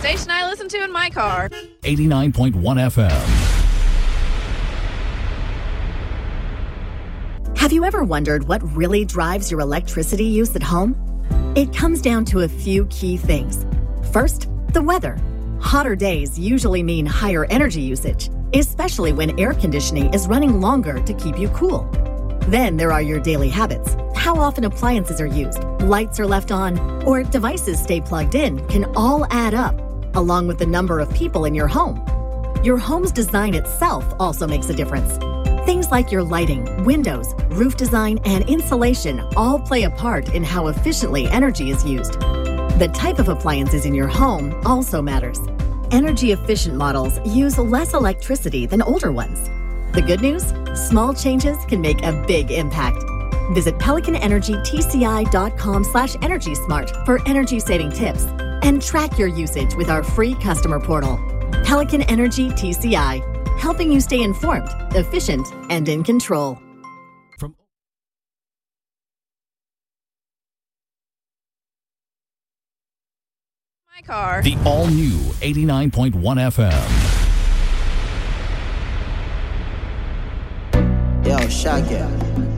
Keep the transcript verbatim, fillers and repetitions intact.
station I listen to in my car. eighty-nine point one F M. Have you ever wondered what really drives your electricity use at home? It comes down to a few key things. First, the weather. Hotter days usually mean higher energy usage, especially when air conditioning is running longer to keep you cool. Then there are your daily habits. How often appliances are used, lights are left on, or devices stay plugged in can all add up, along with the number of people in your home. Your home's design itself also makes a difference. Things like your lighting, windows, roof design, and insulation all play a part in how efficiently energy is used. The type of appliances in your home also matters. Energy-efficient models use less electricity than older ones. The good news? Small changes can make a big impact. Visit pelican energy t c i dot com slash energy smart for energy-saving tips and track your usage with our free customer portal. Pelican Energy T C I, helping you stay informed, efficient, and in control. From My car. the all-new eighty-nine point one F M. Yo, Shaggy.